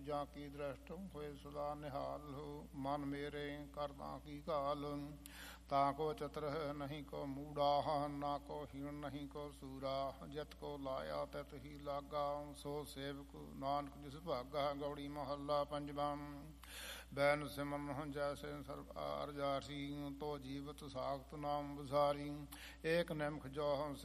ਜਾਂ ਕੀ ਦ੍ਰਿਸ਼ਟ ਹੋਏ ਸਦਾ ਨਿਹਾਲ। ਮਨ ਮੇਰੇ ਕਰਦਾ ਕੀ ਘਾਲ, ਤਾਂ ਕੋ ਚਤੁਰ ਨਹੀਂ ਕੋ ਮੂੜਾ, ਨਾ ਕੋ ਹੀਣ ਨਹੀਂ ਕੋ ਸੂਰਾ। ਜਿਤ ਕੋ ਲਾਇਆ ਤਿਤ ਹੀ ਲਾਗਾ, ਸੋ ਸੇਵਕ ਨਾਨਕ ਜਿਸ ਭਾਗਾ। ਗੌੜੀ ਮਹੱਲਾ ਪੰਜਵਾਂ। ਬੈਨ ਸਿਮਨ ਜੈਸੇ ਸਰਬਾਰ ਜਾਸੀ, ਤੋ ਜੀਵਤ ਸਾਖਤ ਨਾਮ ਵਿਸਾਰੀ। ਏਕ ਨਿਮਖ ਜੋ